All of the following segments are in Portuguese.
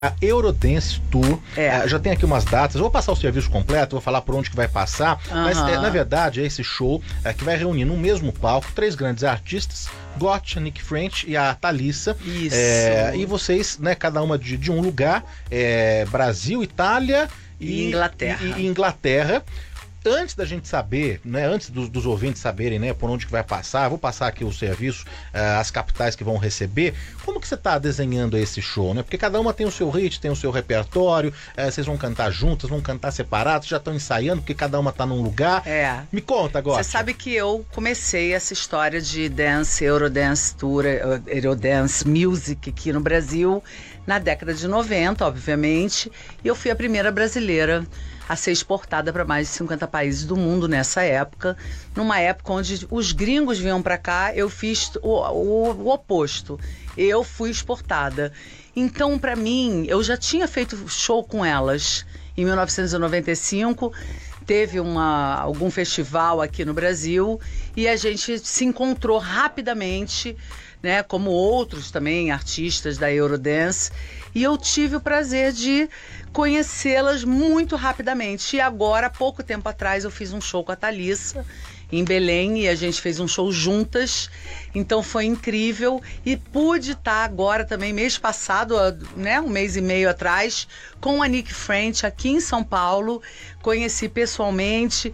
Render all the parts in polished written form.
A Eurodance Tour, já tem aqui umas datas, eu vou passar o serviço completo, vou falar por onde que vai passar, mas na verdade é esse show que vai reunir no mesmo palco 3 grandes artistas, Gotcha, Nick French e a Thalissa. Isso. E vocês, né, cada uma de um lugar, Brasil, Itália e Inglaterra. E Inglaterra. Antes da gente saber, né, antes dos ouvintes saberem, né, por onde que vai passar, vou passar aqui o serviço, as capitais que vão receber. Como que você está desenhando esse show, né? Porque cada uma tem o seu hit, tem o seu repertório, vocês vão cantar juntas, vão cantar separados, já estão ensaiando, porque cada uma está num lugar. Me conta agora. Você sabe que eu comecei essa história de dance, Eurodance Tour, Eurodance Music aqui no Brasil na década de 90, obviamente, e eu fui a primeira brasileira a ser exportada para mais de 50 países do mundo nessa época, numa época onde os gringos vinham para cá, eu fiz o oposto, eu fui exportada. Então, para mim, eu já tinha feito show com elas. Em 1995, teve algum festival aqui no Brasil e a gente se encontrou rapidamente, né, como outros também artistas da Eurodance, e eu tive o prazer de conhecê-las muito rapidamente. E agora, há pouco tempo atrás, eu fiz um show com a Thalissa em Belém e a gente fez um show juntas, então foi incrível. E pude estar agora também, mês passado, né, um mês e meio atrás, com a Nick French aqui em São Paulo, conheci pessoalmente,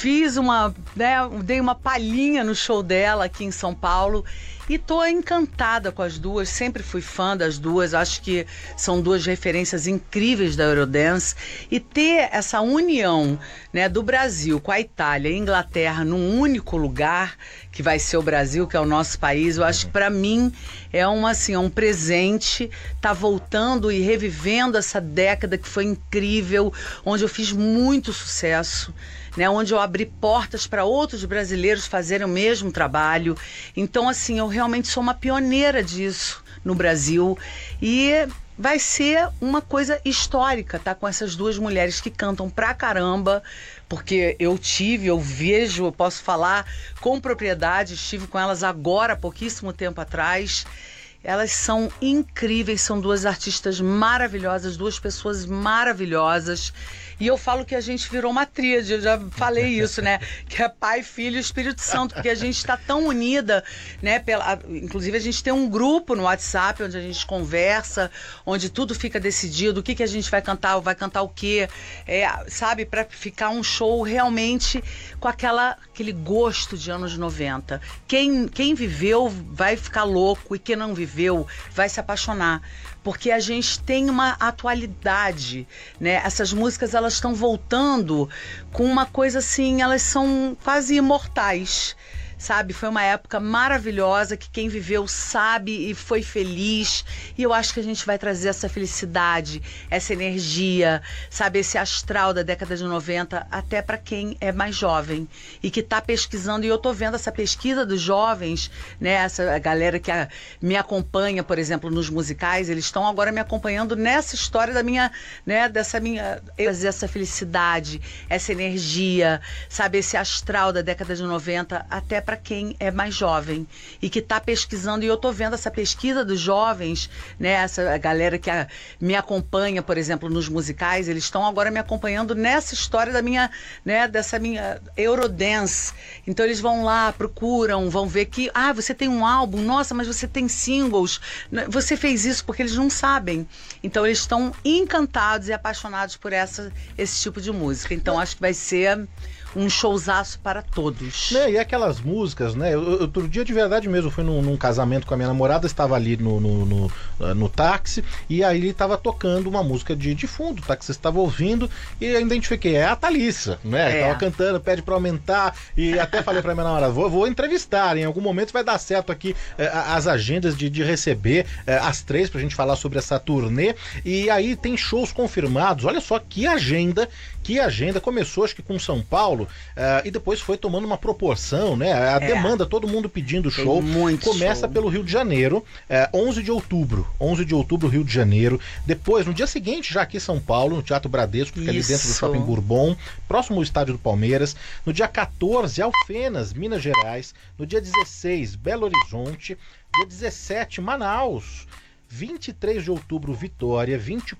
dei uma palhinha no show dela aqui em São Paulo e tô encantada com as duas, sempre fui fã das duas, acho que são duas referências incríveis da Eurodance, e ter essa união, né, do Brasil com a Itália e a Inglaterra num único lugar, que vai ser o Brasil, que é o nosso país, eu acho que para mim é um presente, tá voltando e revivendo essa década que foi incrível, onde eu fiz muito sucesso, né, onde eu abri portas para outros brasileiros fazerem o mesmo trabalho. Então, assim, eu realmente sou uma pioneira disso no Brasil e vai ser uma coisa histórica, tá? Com essas duas mulheres que cantam pra caramba, porque eu vejo, eu posso falar com propriedade, estive com elas agora, há pouquíssimo tempo atrás. Elas são incríveis, são duas artistas maravilhosas, duas pessoas maravilhosas. E eu falo que a gente virou uma tríade, eu já falei isso, né? Que é Pai, Filho e Espírito Santo, porque a gente está tão unida, né? Inclusive a gente tem um grupo no WhatsApp onde a gente conversa, onde tudo fica decidido, o que a gente vai cantar o quê, sabe? Para ficar um show realmente com aquele gosto de anos 90. Quem viveu vai ficar louco e quem não viveu vai se apaixonar. Porque a gente tem uma atualidade, né? Essas músicas, elas estão voltando com uma coisa assim, elas são quase imortais, sabe? Foi uma época maravilhosa que quem viveu sabe e foi feliz. E eu acho que a gente vai trazer essa felicidade, essa energia, sabe? Esse astral da década de 90 até para quem é mais jovem e que está pesquisando. E eu tô vendo essa pesquisa dos jovens, né? Essa galera que me acompanha, por exemplo, nos musicais, eles estão agora me acompanhando nessa história da minha, né? Trazer essa felicidade, essa energia, sabe? Esse astral da década de 90 até para quem é mais jovem e que está pesquisando. E eu tô vendo essa pesquisa dos jovens, né? Essa galera que me acompanha, por exemplo, nos musicais, eles estão agora me acompanhando nessa história da minha, né? Dessa minha Eurodance. Então eles vão lá, procuram, vão ver que, você tem um álbum, nossa, mas você tem singles, você fez isso, porque eles não sabem. Então eles estão encantados e apaixonados por esse tipo de música. Então acho que vai ser um showzaço para todos. E aquelas músicas, né? Outro dia, de verdade mesmo, eu fui num casamento com a minha namorada, estava ali no táxi, e aí ele estava tocando uma música de fundo, o taxista estava ouvindo, e eu identifiquei, é a Thalissa, né? Estava cantando, pede para aumentar, e até falei para minha namorada, vou entrevistar, em algum momento vai dar certo aqui as agendas de receber as 3 pra gente falar sobre essa turnê. E aí tem shows confirmados, olha só que agenda, começou acho que com São Paulo, e depois foi tomando uma proporção, né? A demanda, todo mundo pedindo show. Começa pelo Rio de Janeiro, 11 de outubro, Rio de Janeiro. Depois, no dia seguinte, já aqui em São Paulo, no Teatro Bradesco, que fica ali dentro do Shopping Bourbon, próximo ao estádio do Palmeiras. No dia 14, Alfenas, Minas Gerais. No dia 16, Belo Horizonte. Dia 17, Manaus. 23 de outubro, Vitória,